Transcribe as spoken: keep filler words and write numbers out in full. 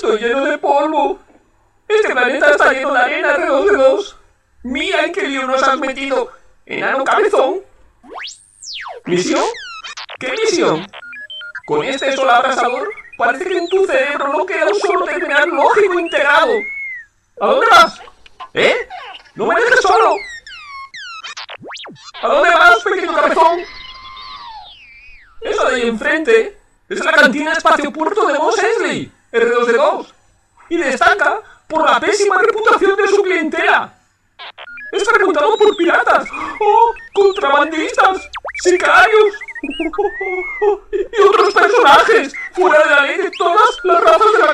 Estoy lleno de polvo. Este planeta está lleno de arena, R dos D dos. Mira en qué lío nos has metido, enano cabezón. ¿Misión? ¿Qué misión? Con este sol abrasador, parece que en tu cerebro no queda un solo terminal lógico integrado. ¿A dónde vas? ¿Eh? ¡No me dejes solo! ¿A dónde vas, pequeño cabezón? Eso de ahí enfrente es la cantina espacio-puerto de Mos Eisley, R dos D dos, y destaca por la pésima reputación de su clientela. Es frecuentado por piratas, oh, contrabandistas, sicarios y otros personajes fuera de la ley de todas las razas de la